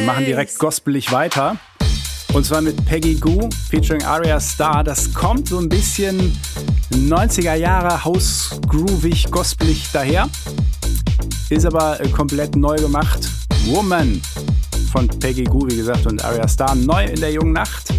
machen direkt gospelig weiter. Und zwar mit Peggy Gou featuring Arya Starr. Das kommt so ein bisschen 90er Jahre House-groovig, gospelig daher. Ist aber komplett neu gemacht. Woman von Peggy Gou, wie gesagt, und Arya Starr neu in der jungen Nacht.